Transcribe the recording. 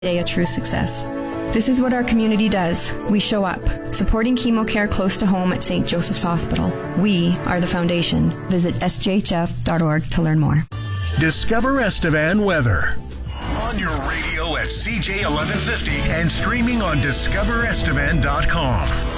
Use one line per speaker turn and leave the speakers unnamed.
day a true success. This is what our community does. We show up, supporting chemo care close to home at St. Joseph's Hospital. We are the foundation. Visit sjhf.org to learn more.
Discover Estevan weather. On your radio at CJ 1150 and streaming on discoverestevan.com.